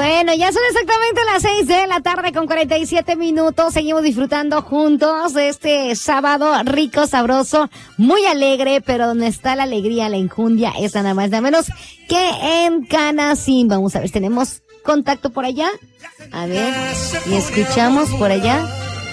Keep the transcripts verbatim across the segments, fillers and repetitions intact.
Bueno, ya son exactamente las seis de la tarde con cuarenta y siete minutos. Seguimos disfrutando juntos de este sábado rico, sabroso, muy alegre, pero donde está la alegría, la enjundia, es nada más nada menos que en Canacín. Vamos a ver, tenemos contacto por allá. A ver, y escuchamos por allá.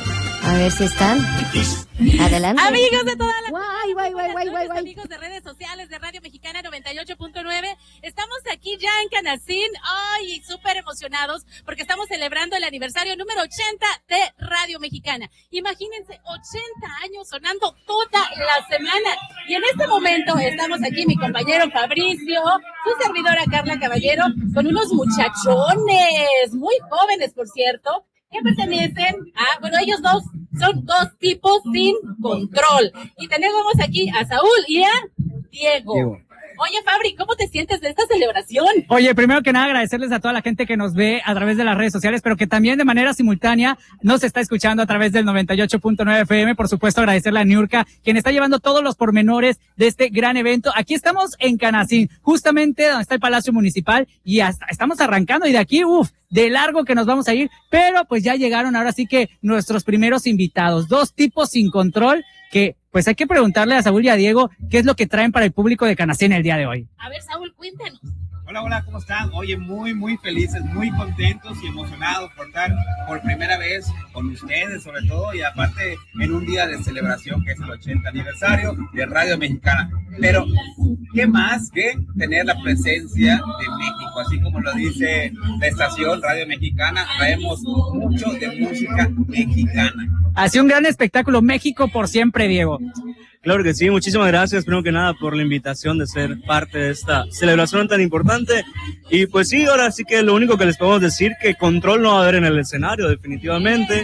A ver si están. Adelante. Amigos de toda la... Guay, guay, guay, guay, guay, guay. Amigos de redes sociales de Radio Mexicana noventa y ocho punto nueve. Estamos aquí ya en Canacín. Ay, súper emocionados porque estamos celebrando el aniversario número ochenta de Radio Mexicana. Imagínense, ochenta años sonando toda la semana. Y en este momento estamos aquí, mi compañero Fabricio, su servidora Carla Caballero, con unos muchachones, muy jóvenes, por cierto, que pertenecen a, bueno, ellos dos son dos tipos sin control. Y tenemos aquí a Saúl y a Diego. Diego. Oye, Fabri, ¿cómo te sientes de esta celebración? Oye, primero que nada agradecerles a toda la gente que nos ve a través de las redes sociales, pero que también de manera simultánea nos está escuchando a través del noventa y ocho punto nueve F M. Por supuesto, agradecerle a Niurka, quien está llevando todos los pormenores de este gran evento. Aquí estamos en Canacín, justamente donde está el Palacio Municipal, y hasta estamos arrancando, y de aquí, uff, de largo que nos vamos a ir, pero pues ya llegaron ahora sí que nuestros primeros invitados, dos tipos sin control, que pues hay que preguntarle a Saúl y a Diego qué es lo que traen para el público de Canacín el día de hoy. A ver, Saúl, cuéntanos. Hola, hola, ¿cómo están? Oye, muy, muy felices, muy contentos y emocionados por estar por primera vez con ustedes, sobre todo, y aparte en un día de celebración que es el ochenta aniversario de Radio Mexicana. Pero, ¿qué más que tener la presencia de México? Así como lo dice la estación Radio Mexicana, traemos mucho de música mexicana. Hace un gran espectáculo, México por siempre, Diego. Claro que sí, muchísimas gracias, primero que nada, por la invitación de ser parte de esta celebración tan importante. Y pues sí, ahora sí que lo único que les podemos decir, que control no va a haber en el escenario, definitivamente.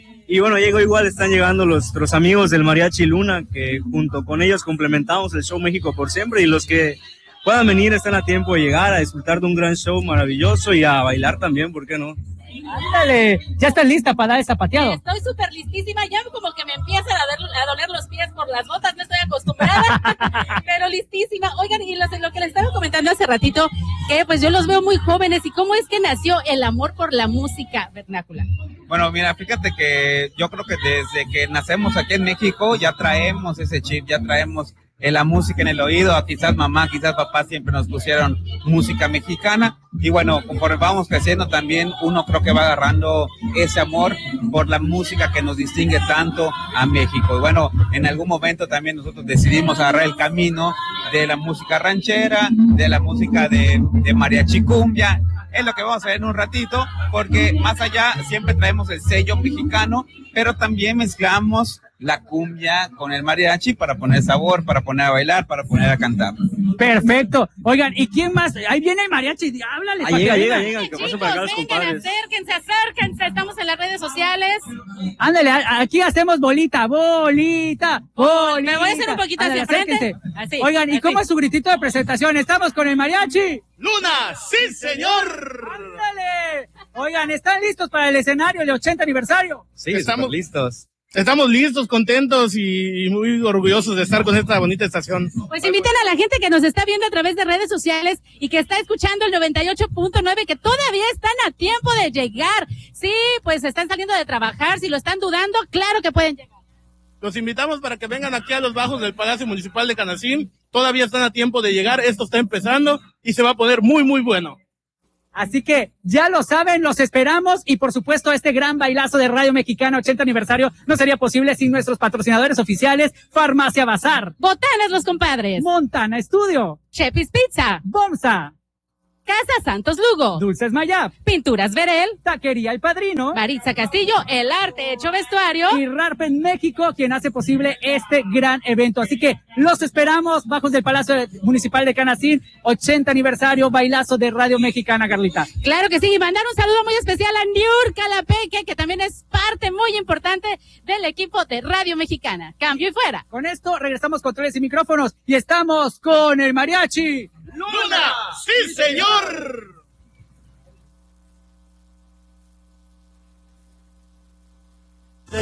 Y bueno, llegó igual, están llegando los, nuestros amigos del Mariachi Luna, que junto con ellos complementamos el show México por siempre, y los que puedan venir están a tiempo de llegar a disfrutar de un gran show maravilloso y a bailar también, ¿por qué no? Ándale, ya estás lista para dar el zapateado. Sí, estoy súper listísima, ya como que me empiezan a, dar, a doler los pies por las botas, no estoy acostumbrada, pero listísima. Oigan, y lo, lo que les estaba comentando hace ratito, que pues yo los veo muy jóvenes, y cómo es que nació el amor por la música vernácula. Bueno, mira, fíjate que yo creo que desde que nacemos aquí en México ya traemos ese chip, ya traemos eh, la música en el oído. Quizás mamá, quizás papá siempre nos pusieron música mexicana, y bueno, conforme vamos creciendo también uno creo que va agarrando ese amor por la música que nos distingue tanto a México. Y bueno, en algún momento también nosotros decidimos agarrar el camino de la música ranchera, de la música de, de mariachi cumbia. Es lo que vamos a ver en un ratito, porque más allá siempre traemos el sello mexicano, pero también mezclamos la cumbia con el mariachi para poner sabor, para poner a bailar, para poner a cantar. Perfecto. Oigan, ¿y quién más? Ahí viene el mariachi, háblale. Ahí llega, llega, llega, Sí, que chicos, pase para acá los vengan, compadres. acérquense, acérquense, estamos en las redes sociales. Ándale, aquí hacemos bolita, bolita, bolita. Me voy a hacer un poquito hacia Ándale, frente. acérquense. Así, Oigan, ¿y así. cómo es su gritito de presentación? ¿Estamos con el mariachi? ¡Luna! ¡Sí, señor! ¡Ándale! Oigan, ¿están listos para el escenario del ochenta aniversario? Sí, Estamos- estamos listos. Estamos listos, contentos y muy orgullosos de estar con esta bonita estación. Pues inviten a la gente que nos está viendo a través de redes sociales y que está escuchando el noventa y ocho punto nueve, que todavía están a tiempo de llegar. Sí, pues están saliendo de trabajar, si lo están dudando, claro que pueden llegar. Los invitamos para que vengan aquí a los bajos del Palacio Municipal de Canacín. Todavía están a tiempo de llegar, esto está empezando y se va a poner muy, muy bueno. Así que ya lo saben, los esperamos, y por supuesto este gran bailazo de Radio Mexicana ochenta aniversario no sería posible sin nuestros patrocinadores oficiales: Farmacia Bazar, Botanas los compadres, Montana Estudio, Chepis Pizza, Bomsa, Casa Santos Lugo, Dulces Mayap, Pinturas Verel, Taquería El Padrino, Maritza Castillo, El Arte Hecho Vestuario, y Rarpen México, quien hace posible este gran evento. Así que los esperamos bajos del Palacio Municipal de Canacín, ochenta aniversario, bailazo de Radio Mexicana, Carlita. Claro que sí, y mandar un saludo muy especial a Niurka Lapeque, que también es parte muy importante del equipo de Radio Mexicana. Cambio y fuera. Con esto regresamos controles y micrófonos, y estamos con el mariachi. ¡Luna! ¡Sí, señor! En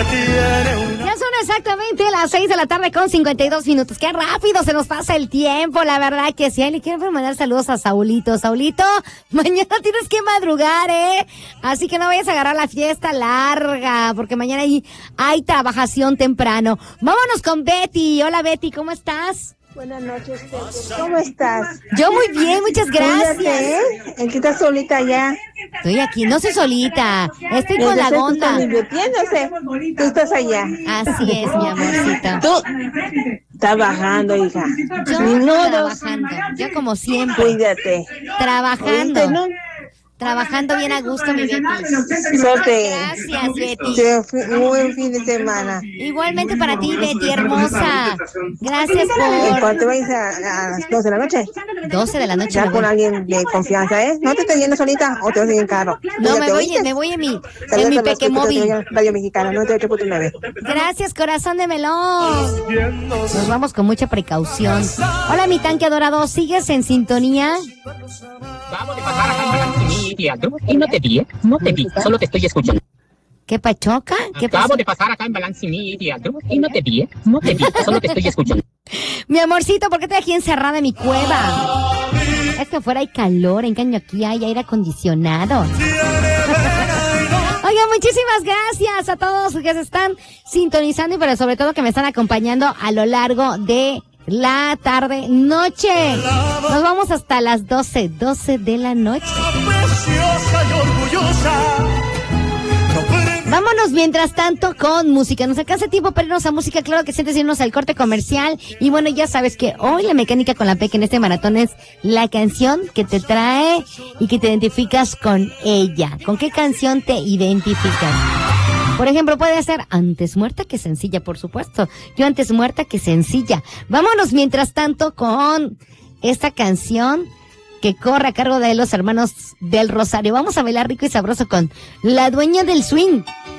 Ya son exactamente las seis de la tarde con cincuenta y dos minutos. Qué rápido se nos pasa el tiempo, la verdad que sí. Le quiero mandar saludos a Saulito. Saulito, mañana tienes que madrugar, ¿eh? Así que no vayas a agarrar la fiesta larga, porque mañana hay, hay trabajación temprano. Vámonos con Betty. Hola Betty, ¿cómo estás? Buenas noches, Pepe. ¿Cómo estás? Yo muy bien, muchas gracias. Cuídate, ¿eh? ¿En qué estás solita ya? Estoy aquí, no soy solita, estoy con la Gonda. Tú estás allá. Así es, mi amorcito. Tú trabajando, hija. Yo Minutos. trabajando, yo como siempre. Cuídate. Trabajando. ¿Oíste, no? Trabajando bien a gusto, mi Betty. Suerte. Gracias, Betty. Sí, muy buen fin de semana. Igualmente para ti, Betty, hermosa. Gracias En por... cuanto vayas a, a las doce de la noche, doce de la noche. ya me con voy. alguien de confianza, ¿eh? No te estés yendo solita o te vas a ir en carro. No, me Cuídate, voy, ¿oíste? me voy en mi, en Saludos mi a los peque que móvil. escuchan Radio Mexicana, noventa y ocho punto nueve. Gracias, corazón de melón. Nos vamos con mucha precaución. Hola, mi tanque adorado. ¿Sigues en sintonía? Acabo de pasar acá en Balance Media Group y no te vi, ¿eh? No te vi, solo te estoy escuchando. ¿Qué pachoca? ¿Qué Acabo pasó? de pasar acá en Balance Media Group y no te vi, ¿eh? No te vi, solo te estoy escuchando. Mi amorcito, ¿por qué estoy aquí encerrada en mi cueva? Es que afuera hay calor, en cambio aquí hay aire acondicionado. Oigan, muchísimas gracias a todos que se están sintonizando y pero sobre todo que me están acompañando a lo largo de la tarde noche. Nos vamos hasta las doce, doce de la noche. Vámonos mientras tanto con música. Nos alcanza tiempo para irnos a música, claro que sientes irnos al corte comercial. Y bueno, ya sabes que hoy la mecánica con la Peque en este maratón es la canción que te trae y que te identificas con ella. ¿Con qué canción te identificas? Por ejemplo, puede ser Antes muerta que sencilla, por supuesto. Yo antes muerta que sencilla. Vámonos mientras tanto con esta canción que corre a cargo de los hermanos del Rosario. Vamos a bailar rico y sabroso con La Dueña del Swing.